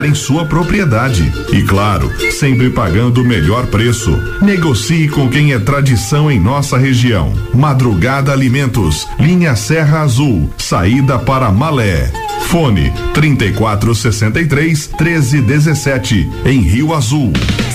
em sua propriedade. E claro, sempre pagando o melhor preço. Negocie com quem é tradição em nossa região. Madrugada Alimentos, linha Serra Azul, saída para Malé. Fone 3463-1317, em Rio Azul.